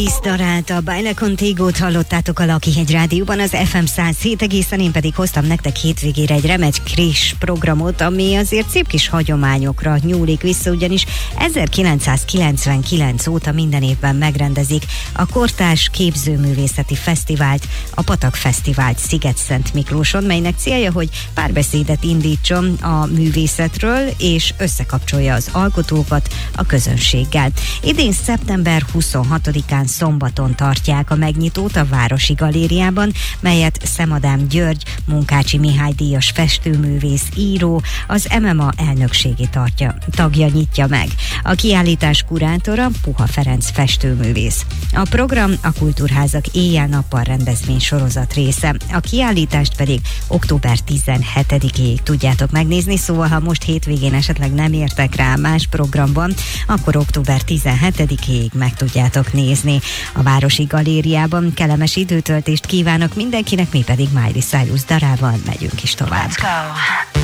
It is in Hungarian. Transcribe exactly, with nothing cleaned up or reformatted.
Darált a Baila Contigo-t hallottátok a Lakihegy Rádióban, az ef em száz hét egészen, én pedig hoztam nektek hétvégére egy remek kis programot, ami azért szép kis hagyományokra nyúlik vissza, ugyanis ezerkilencszázkilencvenkilenc óta minden évben megrendezik a Kortárs Képzőművészeti Fesztivált, a Patak Fesztivált Sziget-Szent Miklóson, melynek célja, hogy párbeszédet indítson a művészetről és összekapcsolja az alkotókat a közönséggel. Idén szeptember huszonhatodikán szombaton tartják a megnyitót a Városi Galériában, melyet Szemadám György, Munkácsi Mihály díjas festőművész, író, az em em á elnökségi tartja, tagja nyitja meg. A kiállítás kurátora Puha Ferenc festőművész. A program a Kultúrházak éjjel-nappal rendezvény sorozat része. A kiállítást pedig október tizenhetedikéig tudjátok megnézni, szóval ha most hétvégén esetleg nem értek rá más programban, akkor október tizenhetedikéig meg tudjátok nézni. A Városi Galériában kellemes időtöltést kívánok mindenkinek, mi pedig Miley Cyrus darával megyünk is tovább.